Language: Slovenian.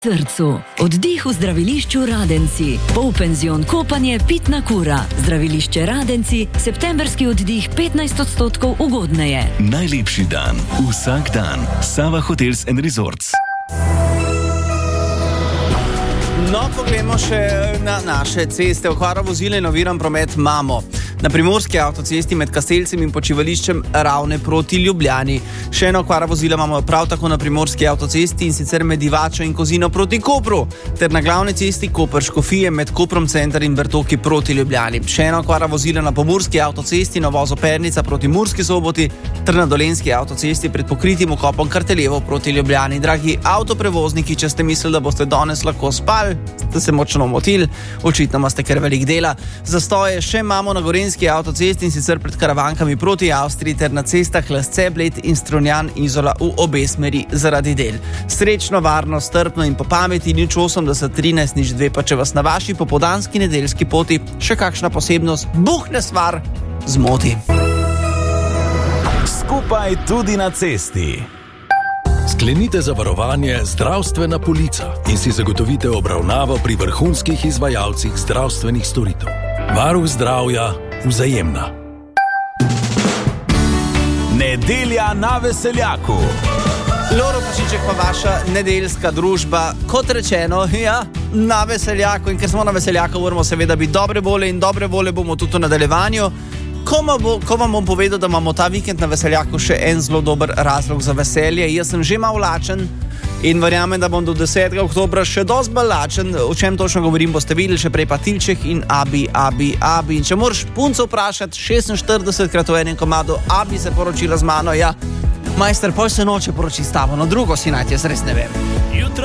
Srcu. Oddih v zdravilišču Radenci. Polpenzion kopanje, pitna kura. Zdravilišče Radenci, septemberski oddih 15% ugodneje. Najlepši dan, vsak dan. Sava Hotels & Resorts. No, poglejmo še na naše ceste. Okvara vozila in oviran promet imamo. Na primorski avtocesti med Kasteljcem in počivališčem Ravne proti Ljubljani. Še eno okvara vozila imamo prav tako na primorski avtocesti, in sicer med Divačo in Kozino proti Kopru, ter na glavni cesti Koper-Škofije med Koprom Center in Bertoki proti Ljubljani. Še eno okvara vozila na pomurski avtocesti na vozu Pernica proti Murski Soboti, ter na dolenjski avtocesti pred pokritim vkopom Karteljevo proti Ljubljani. Dragi avtoprevozniki, če ste mislili, da boste danes lahko spali, ste se močno motili, očitno imate kar velik dela. Zastoje še imamo na gorenjski avtocesti, in sicer pred Karavankami proti Avstriji ter na cestah Lasce, Bled in Strunjan-Izola v obe smeri zaradi del. Srečno, varno, strpno in po pameti. 080 13 02, pa če vas na vaši popoldanski nedeljski poti še kakšna posebnost buhne stvar zmoti. Skupaj tudi na cesti. Sklenite zavarovanje Zdravstvena polica in si zagotovite obravnavo pri vrhunskih izvajalcih zdravstvenih storitev. Varuh zdravja Vzajemna. Nedelja na Veseljaku. Loro Pašiček pa vaša nedeljska družba, kot rečeno, na Veseljaku. In ker smo na Veseljaku, moramo seveda biti dobre volje, in dobre volje bomo tudi v nadaljevanju. Ko vam bom povedal, da imamo ta vikend na Veseljaku še en zelo dober razlog za veselje. Jaz sem že malo lačen in verjamem, da bom do 10. oktobra še dosti bolj lačen. O čem točno govorim, boste videli, še prej pa Tilček in Abi. In če moraš punco vprašati 46krat v enem komadu, Abi se poročila z mano, majster, pol se noče poroči s tabo, no drugo si najti, jaz res ne vem.